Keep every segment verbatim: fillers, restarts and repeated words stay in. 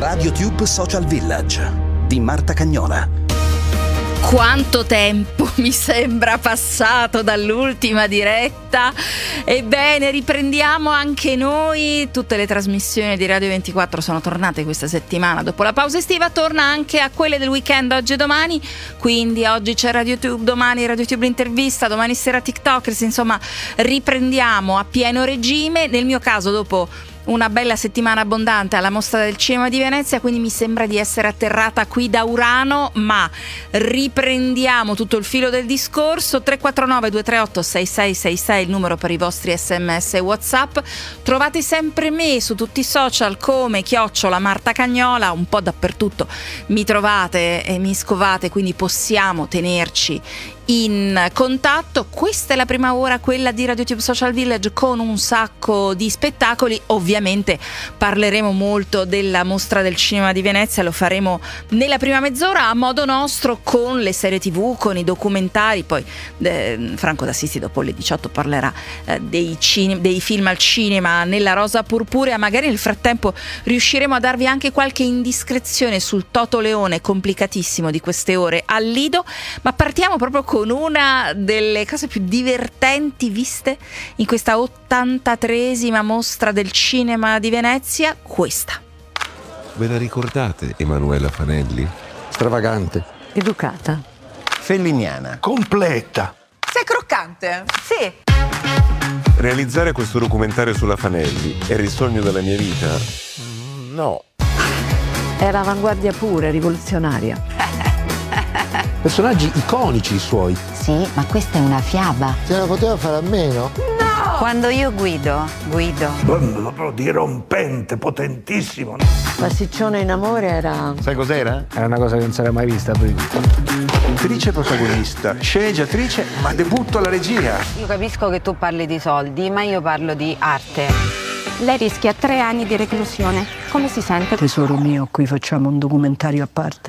RadioTube Social Village di Marta Cagnola. Quanto tempo mi sembra passato dall'ultima diretta. Ebbene, riprendiamo anche noi. Tutte le trasmissioni di Radio ventiquattro sono tornate questa settimana. Dopo la pausa estiva torna anche a quelle del weekend, oggi e domani. Quindi oggi c'è RadioTube, domani RadioTube l'intervista, domani sera TikTokers. Insomma, riprendiamo a pieno regime. Nel mio caso, dopo una bella settimana abbondante alla Mostra del Cinema di Venezia, quindi mi sembra di essere atterrata qui da Urano, ma riprendiamo tutto il filo del discorso. Tre quattro nove due tre otto sei sei sei sei il numero per i vostri sms e WhatsApp. Trovate sempre me su tutti i social come chiocciola Marta Cagnola, un po' dappertutto mi trovate e mi scovate, quindi possiamo tenerci in contatto. Questa è la prima ora, quella di RadioTube Social Village, con un sacco di spettacoli. Ovviamente parleremo molto della Mostra del Cinema di Venezia, lo faremo nella prima mezz'ora a modo nostro, con le serie tv, con i documentari. Poi eh, Franco D'Assisti dopo le diciotto parlerà eh, dei, cine- dei film al cinema nella rosa purpurea. Magari nel frattempo riusciremo a darvi anche qualche indiscrezione sul Toto Leone complicatissimo di queste ore al Lido, ma partiamo proprio con con una delle cose più divertenti viste in questa ottantatreesima Mostra del Cinema di Venezia, questa. Ve la ricordate Emanuela Fanelli? Stravagante, educata, felliniana, completa. Sei croccante? Sì. Realizzare questo documentario sulla Fanelli era il sogno della mia vita? No. era avanguardia pura, rivoluzionaria. Personaggi iconici i suoi. Sì, ma questa è una fiaba. Se la poteva fare a meno? No! Quando io guido, guido. Proprio dirompente, potentissimo. Pasticcione in amore era... Sai cos'era? Era una cosa che non si era mai vista prima. Attrice protagonista, sceneggiatrice, ma debutto alla regia. Io capisco che tu parli di soldi, ma io parlo di arte. Lei rischia tre anni di reclusione. Come si sente? Tesoro mio, qui facciamo un documentario a parte.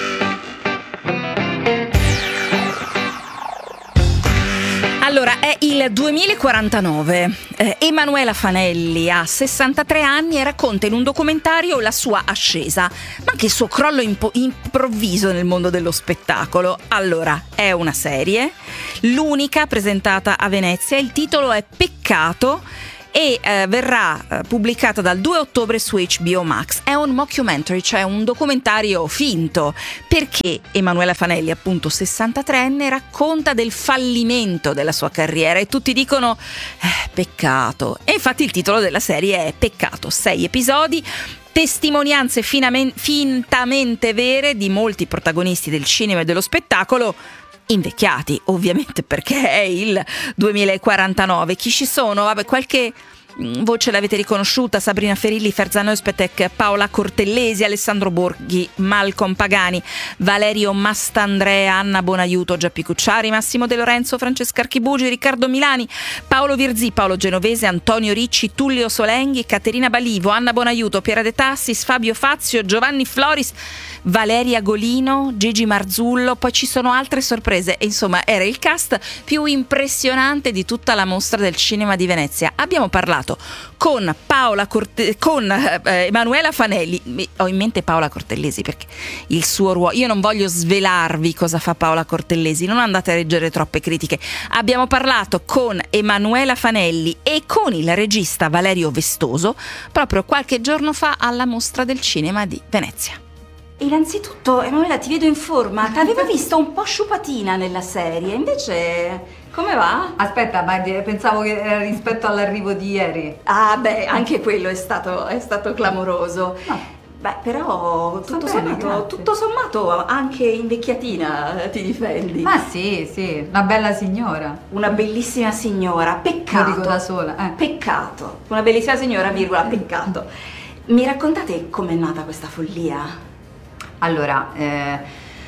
Allora, è il duemilaquarantanove. Eh, Emanuela Fanelli ha sessantatré anni e racconta in un documentario la sua ascesa, ma anche il suo crollo impo- improvviso nel mondo dello spettacolo. Allora, è una serie, l'unica presentata a Venezia. Il titolo è Peccato e eh, verrà eh, pubblicata dal due ottobre su H B O Max. È un mockumentary, cioè un documentario finto, perché Emanuela Fanelli, appunto sessantatreenne, racconta del fallimento della sua carriera e tutti dicono eh, peccato. E infatti il titolo della serie è Peccato, sei episodi, testimonianze finamen- fintamente vere di molti protagonisti del cinema e dello spettacolo, invecchiati ovviamente perché è il duemilaquarantanove. Chi ci sono? Vabbè, qualche voce l'avete riconosciuta: Sabrina Ferilli, Ferzan Özpetek, Paola Cortellesi, Alessandro Borghi, Malcolm Pagani, Valerio Mastandrea, Anna Bonaiuto, Geppi Cucciari, Massimo De Lorenzo, Francesca Archibugi, Riccardo Milani, Paolo Virzì, Paolo Genovese, Antonio Ricci, Tullio Solenghi, Caterina Balivo, Anna Bonaiuto, Piera De Tassis, Fabio Fazio, Giovanni Floris, Valeria Golino, Gigi Marzullo. Poi ci sono altre sorprese e insomma era il cast più impressionante di tutta la Mostra del Cinema di Venezia. Abbiamo parlato con Paola Corte- con eh, Emanuela Fanelli. Ho in mente Paola Cortellesi perché il suo ruolo, io non voglio svelarvi cosa fa Paola Cortellesi, non andate a leggere troppe critiche. Abbiamo parlato con Emanuela Fanelli e con il regista Valerio Vestoso proprio qualche giorno fa alla Mostra del Cinema di Venezia. Innanzitutto, Emanuela, ti vedo in forma. Ti avevo vista un po' sciupatina nella serie, invece come va? Aspetta, ma pensavo che era rispetto all'arrivo di ieri. Ah beh, anche quello è stato, è stato clamoroso. No. Beh, però tutto bene, sommato, tutto sommato anche invecchiatina ti difendi. Ma sì, sì, una bella signora. Una bellissima signora, peccato. Lo dico da sola, eh. Peccato. Una bellissima signora, virgola, peccato. Mi raccontate com'è nata questa follia? Allora, eh,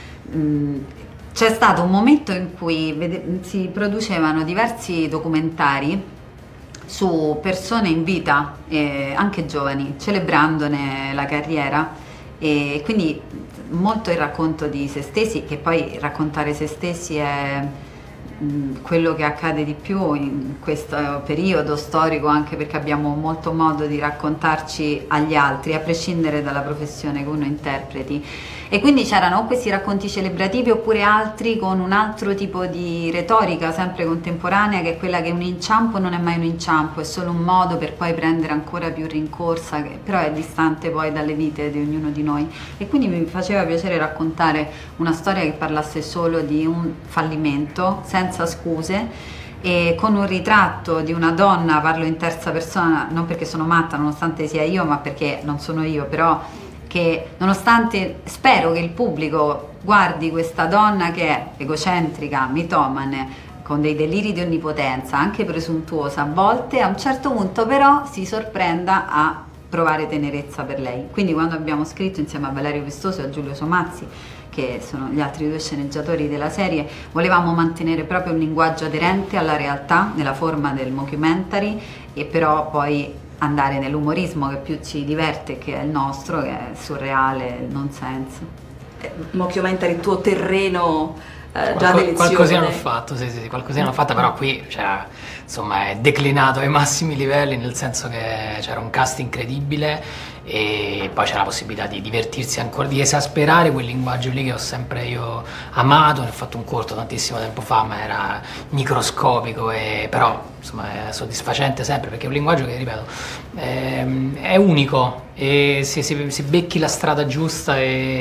mh, c'è stato un momento in cui vede- si producevano diversi documentari su persone in vita, eh, anche giovani, celebrandone la carriera, e quindi molto il racconto di se stessi, che poi raccontare se stessi è, mh, quello che accade di più in questo periodo storico, anche perché abbiamo molto modo di raccontarci agli altri, a prescindere dalla professione che uno interpreti. E quindi c'erano questi racconti celebrativi oppure altri con un altro tipo di retorica, sempre contemporanea, che è quella che un inciampo non è mai un inciampo, è solo un modo per poi prendere ancora più rincorsa, che però è distante poi dalle vite di ognuno di noi. E quindi mi faceva piacere raccontare una storia che parlasse solo di un fallimento, senza scuse, e con un ritratto di una donna, parlo in terza persona, non perché sono matta, nonostante sia io, ma perché non sono io, però che nonostante, spero che il pubblico guardi questa donna che è egocentrica, mitomane, con dei deliri di onnipotenza, anche presuntuosa a volte, a un certo punto però si sorprenda a provare tenerezza per lei. Quindi quando abbiamo scritto insieme a Valerio Vistoso e a Giulio Somazzi, che sono gli altri due sceneggiatori della serie, volevamo mantenere proprio un linguaggio aderente alla realtà nella forma del mockumentary, e però poi andare nell'umorismo che più ci diverte, che è il nostro, che è surreale, il nonsense. Eh, mockumentary, il tuo terreno eh, già Qualco, d'elezione. Qualcosina l'ho fatto, sì, sì, sì, qualcosina l'ho fatta, però qui cioè, insomma, è declinato ai massimi livelli, nel senso che c'era un cast incredibile e poi c'è la possibilità di divertirsi ancora, di esasperare quel linguaggio lì che ho sempre io amato. Ne ho fatto un corto tantissimo tempo fa, ma era microscopico, e però insomma è soddisfacente sempre, perché è un linguaggio che, ripeto, è, è unico, e se, se, se becchi la strada giusta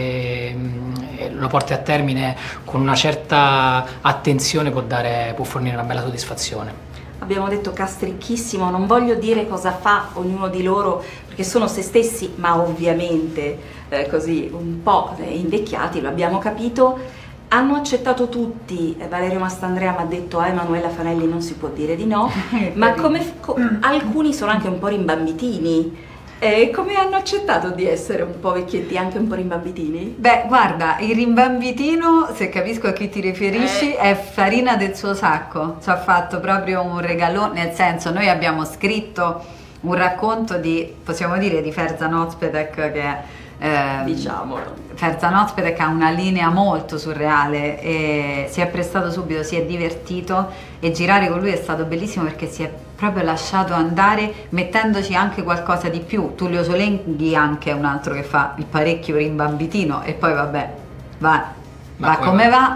e, e lo porti a termine con una certa attenzione, può dare, può fornire una bella soddisfazione. Abbiamo detto cast ricchissimo, non voglio dire cosa fa ognuno di loro, perché sono se stessi, ma ovviamente eh, così un po' invecchiati, lo abbiamo capito. Hanno accettato tutti, eh, Valerio Mastandrea mi ha detto a Emanuela Fanelli non si può dire di no, ma come co- alcuni sono anche un po' rimbambitini. E come hanno accettato di essere un po' vecchietti, anche un po' rimbambitini? Beh, guarda, il rimbambitino, se capisco a chi ti riferisci, eh. è farina del suo sacco. Ci ha fatto proprio un regalone, nel senso, noi abbiamo scritto un racconto di, possiamo dire, di Ferzan Özpetek, che è Eh, diciamolo. Ferzan Özpetek ha una linea molto surreale e si è prestato subito, si è divertito, e girare con lui è stato bellissimo perché si è proprio lasciato andare, mettendoci anche qualcosa di più. Tullio Solenghi anche è un altro che fa il parecchio rimbambitino, e poi vabbè, va, va come va,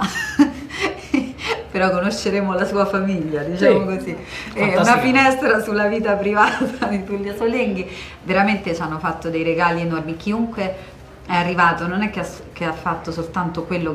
però conosceremo la sua famiglia, diciamo sì, così. È una finestra sulla vita privata di Tullio Solenghi. Veramente ci hanno fatto dei regali enormi. Chiunque è arrivato non è che ha, che ha fatto soltanto quello che